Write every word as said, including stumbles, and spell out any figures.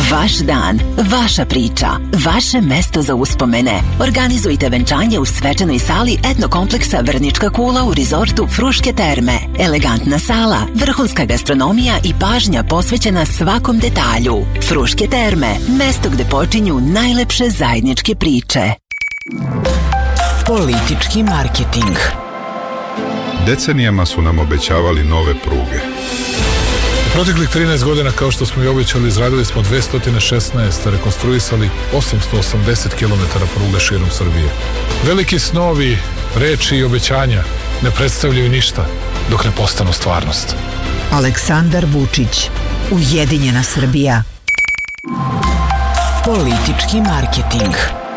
Vaš dan, vaša priča, vaše mesto za uspomene. Organizujte venčanje u svečanoj sali etnokompleksa Vrnička kula u rizortu Fruške terme. Elegantna sala, vrhunska gastronomija i pažnja posvećena svakom detalju. Fruške terme, mesto gde počinju najlepše zajedničke priče. Politički marketing. Decenijama su nam obećavali nove pruge. U proteklih trinaest godina, kao što smo i obećali, izradili smo dvesta šesnaest, rekonstruisali osamsto osamdeset kilometara pruga širom Srbije. Veliki snovi, reči i obećanja ne predstavljaju ništa dok ne postanu stvarnost. Aleksandar Vučić, Ujedinjena Srbija. Politički marketing.